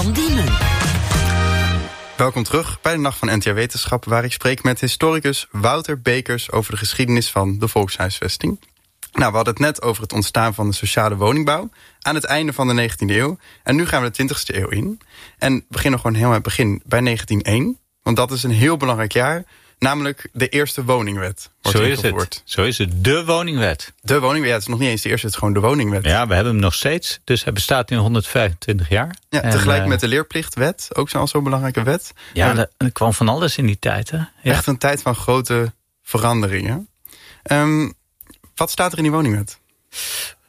Van Diemen. Welkom terug bij de Nacht van NTR Wetenschap, waar ik spreek met historicus Wouter Bekers over de geschiedenis van de volkshuisvesting. Nou, we hadden het net over het ontstaan van de sociale woningbouw aan het einde van de 19e eeuw. En nu gaan we de 20e eeuw in. En we beginnen gewoon helemaal aan het begin bij 1901. Want dat is een heel belangrijk jaar. Namelijk de eerste woningwet. Zo is het. De woningwet. De woningwet, ja, het is nog niet eens de eerste, het is gewoon de woningwet. Ja, we hebben hem nog steeds. Dus hij bestaat nu 125 jaar. Ja, tegelijk met de leerplichtwet, ook al zo'n belangrijke wet. Ja, er kwam van alles in die tijd. Hè? Ja. Echt een tijd van grote veranderingen. Wat staat er in die woningwet?